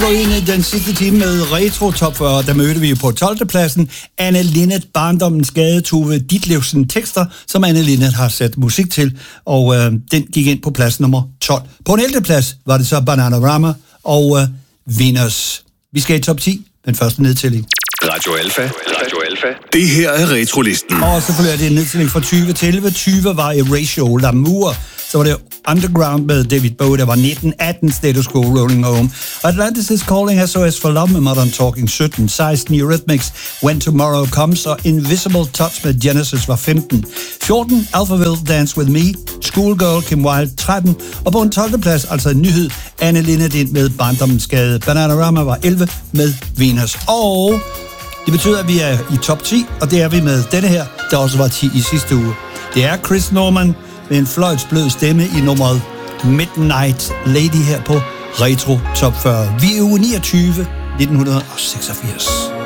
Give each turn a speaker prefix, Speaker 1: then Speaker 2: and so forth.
Speaker 1: Ind i den sidste time med Retro Top 40, der mødte vi på 12. pladsen Anne Linnet, Barndommens Gade, Tove Ditlevsen tekster, som Anne Linnet har sat musik til, og den gik ind på plads nummer 12. På en 11. plads var det så Bananarama og Venus. Vi skal i top 10, den første nedtælling.
Speaker 2: Radio Alfa. Radio Alfa. Det her er Retrolisten.
Speaker 1: Og selvfølgelig er det en nedtælling fra 20 til 11. 20 var Erasure Lamour. Så var det Underground med David Bowie, der var 19. 18 Status Quo, Rolling Home. Atlantis is Calling, SOS for Love med Modern Talking 17. 16 Eurythmics, When Tomorrow Comes, og Invisible Touch med Genesis var 15. 14 Alphaville, Dance With Me. Schoolgirl, Kim Wilde 13. Og på en 12. plads, altså en nyhed, Anne Linnet ind med Barndommens Gade. Bananarama var 11 med Venus. Og det betyder, at vi er i top 10, og det er vi med denne her, der også var 10 i sidste uge. Det er Chris Norman med en fløjtsblød stemme i nummeret Midnight Lady her på Retro Top 40. Vi er uge 29, 1986.